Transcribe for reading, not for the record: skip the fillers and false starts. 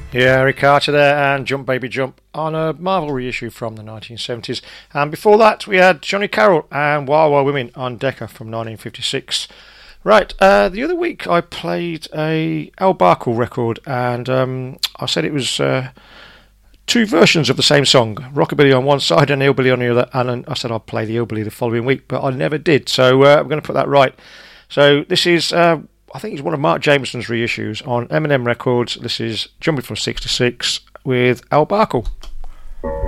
Yeah, Eric Archer there and Jump Baby Jump on a Marvel reissue from the 1970s. And before that, we had Johnny Carroll and Wild Wild Women on Decca from 1956. Right, the other week I played a Al Barkle record, and I said it was two versions of the same song, Rockabilly on one side and Hillbilly on the other, and I said I'd play the Hillbilly the following week, but I never did, so I'm going to put that right. So this is... I think it's one of Mark Jameson's reissues on M&M Records. This is Jumping from 66 with Al Barkle.